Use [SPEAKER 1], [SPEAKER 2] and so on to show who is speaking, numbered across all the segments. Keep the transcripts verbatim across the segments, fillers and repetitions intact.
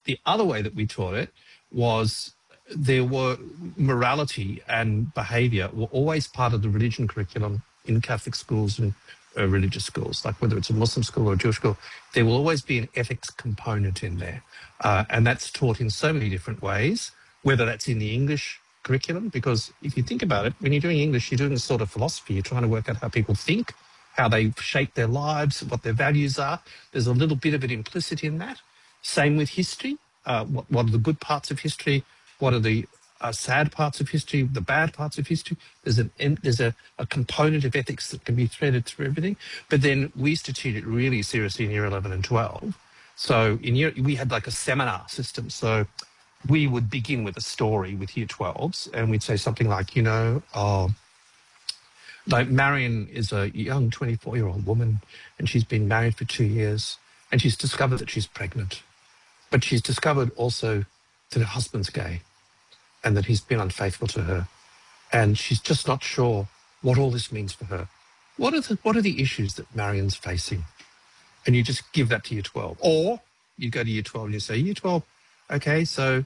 [SPEAKER 1] The other way that we taught it was there were morality and behaviour were always part of the religion curriculum in Catholic schools and uh, religious schools, like whether it's a Muslim school or a Jewish school, there will always be an ethics component in there. Uh, and that's taught in so many different ways, whether that's in the English curriculum, because if you think about it, when you're doing English, you're doing a sort of philosophy. You're trying to work out how people think, how they shape their lives, what their values are. There's a little bit of it implicit in that. Same with history. Uh, what, what are the good parts of history? What are the uh, sad parts of history, the bad parts of history? There's, an, there's a, a component of ethics that can be threaded through everything. But then we used to teach it really seriously in year eleven and twelve. So in year, we had like a seminar system. So we would begin with a story with year twelves, and we'd say something like, you know, oh, like Marion is a young twenty-four-year-old woman, and she's been married for two years, and she's discovered that she's pregnant. But she's discovered also that her husband's gay and that he's been unfaithful to her. And she's just not sure what all this means for her. What are the, what are the issues that Marion's facing? And you just give that to year twelve. Or you go to year twelve and you say, year twelve, okay, so,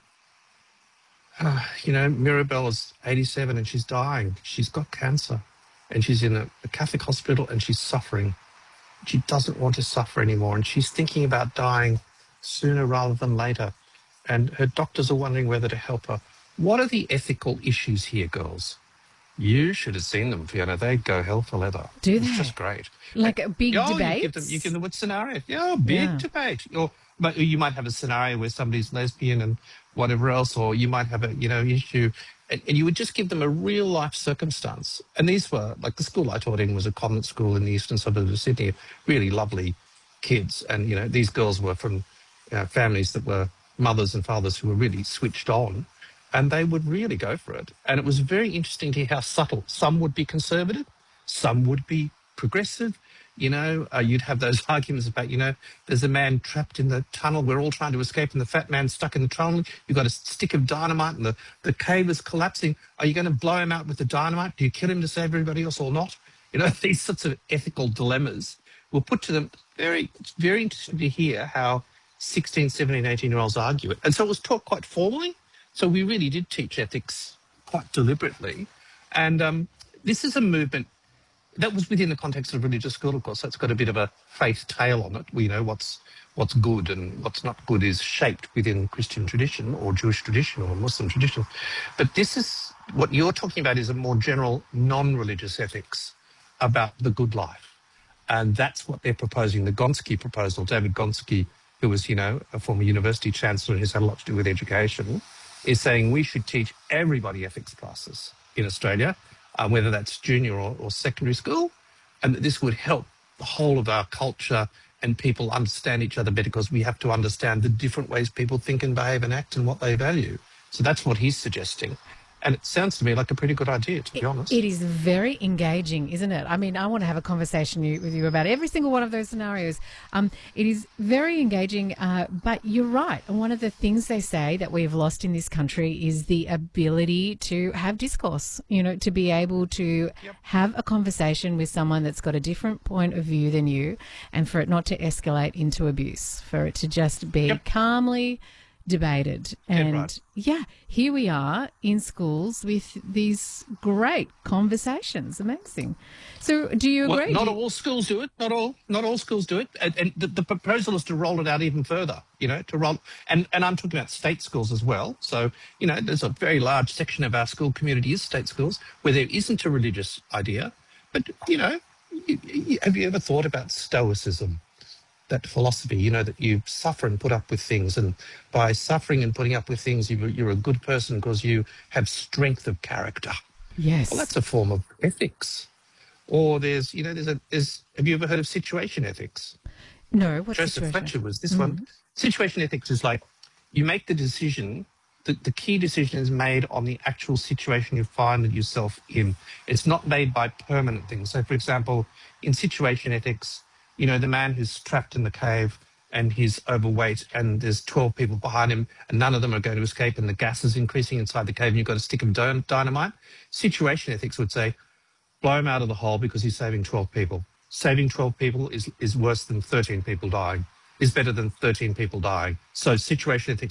[SPEAKER 1] uh, you know, Mirabelle is eighty-seven and she's dying. She's got cancer and she's in a, a Catholic hospital and she's suffering. She doesn't want to suffer anymore and she's thinking about dying sooner rather than later. And her doctors are wondering whether to help her. What are the ethical issues here, girls? You should have seen them, Fiona. They go hell for leather.
[SPEAKER 2] Do they?
[SPEAKER 1] It's just great.
[SPEAKER 2] Like a big
[SPEAKER 1] oh,
[SPEAKER 2] debate?
[SPEAKER 1] You give them, you give them what scenario? Yeah, big
[SPEAKER 2] Yeah.
[SPEAKER 1] debate. Or but you might have a scenario where somebody's lesbian and whatever else, or you might have a, you know, issue, and, and you would just give them a real life circumstance. And these were, like the school I taught in was a convent school in the eastern suburbs of Sydney, really lovely kids. And, you know, these girls were from you know, families that were mothers and fathers who were really switched on, and they would really go for it. And it was very interesting to hear how subtle. Some would be conservative, some would be progressive. You know, uh, you'd have those arguments about, you know, there's a man trapped in the tunnel. We're all trying to escape and the fat man's stuck in the tunnel. You've got a stick of dynamite and the, the cave is collapsing. Are you going to blow him out with the dynamite? Do you kill him to save everybody else or not? You know, these sorts of ethical dilemmas were put to them. Very, it's very interesting to hear how sixteen, seventeen, eighteen-year-olds argue it. And so it was taught quite formally. So we really did teach ethics quite deliberately. And um, this is a movement that was within the context of religious school, of course. So it's got a bit of a faith tail on it. We know what's what's good and what's not good is shaped within Christian tradition or Jewish tradition or Muslim tradition. But this is, what you're talking about is a more general non-religious ethics about the good life. And that's what they're proposing, the Gonski proposal. David Gonski, who was, you know, a former university chancellor who's had a lot to do with education, is saying we should teach everybody ethics classes in Australia, uh, whether that's junior or, or secondary school, and that this would help the whole of our culture and people understand each other better, because we have to understand the different ways people think and behave and act and what they value. So that's what he's suggesting. And it sounds to me like a pretty good idea, to be
[SPEAKER 2] it,
[SPEAKER 1] honest.
[SPEAKER 2] It is very engaging, isn't it? I mean, I want to have a conversation you, with you about every single one of those scenarios. Um, it is very engaging, uh, but you're right. And one of the things they say that we've lost in this country is the ability to have discourse, you know, to be able to yep. have a conversation with someone that's got a different point of view than you, and for it not to escalate into abuse, for it to just be yep. calmly debated. And
[SPEAKER 1] right.
[SPEAKER 2] yeah, here we are in schools with these great conversations. Amazing. So do you agree?
[SPEAKER 1] Well, not all schools do it. Not all. Not all schools do it. And, and the, the proposal is to roll it out even further. You know, to roll. And and I'm talking about state schools as well. So you know, there's a very large section of our school community is state schools where there isn't a religious idea. But you know, you, you, have you ever thought about Stoicism? That philosophy, you know, that you suffer and put up with things, and by suffering and putting up with things, you, you're a good person because you have strength of character.
[SPEAKER 2] Yes.
[SPEAKER 1] Well, that's a form of ethics. Or there's, you know, there's a, there's, have you ever heard of situation ethics?
[SPEAKER 2] No, what's
[SPEAKER 1] Joseph
[SPEAKER 2] situation?
[SPEAKER 1] Fletcher was this
[SPEAKER 2] mm-hmm.
[SPEAKER 1] one. Situation ethics is like, you make the decision, the, the key decision is made on the actual situation you find yourself in. It's not made by permanent things. So, for example, in situation ethics, you know, the man who's trapped in the cave and he's overweight and there's twelve people behind him and none of them are going to escape and the gas is increasing inside the cave and you've got a stick of dynamite. Situation ethics would say, blow him out of the hole because he's saving twelve people. Saving twelve people is, is worse than thirteen people dying, is better than thirteen people dying. So situation ethics